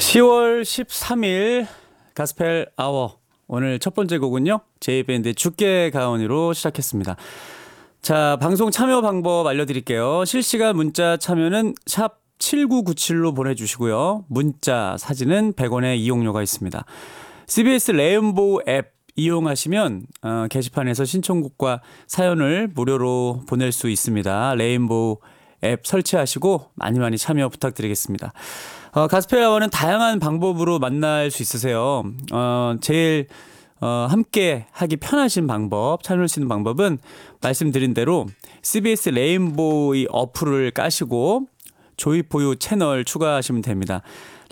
10월 13일 가스펠 아워. 오늘 첫 번째 곡은요, 제이밴드의 죽게 가온이로 시작했습니다. 자, 방송 참여 방법 알려드릴게요. 실시간 문자 참여는 샵 7997로 보내주시고요. 문자, 사진은 100원의 이용료가 있습니다. CBS 레인보우 앱 이용하시면 게시판에서 신청곡과 사연을 무료로 보낼 수 있습니다. 레인보우 앱 설치하시고 많이 참여 부탁드리겠습니다. 가스펠 아워는 다양한 방법으로 만날 수 있으세요. 제일 함께 하기 편하신 방법, 참여할 수 있는 방법은 말씀드린 대로 CBS 레인보우 어플을 까시고 조이포유 채널 추가하시면 됩니다.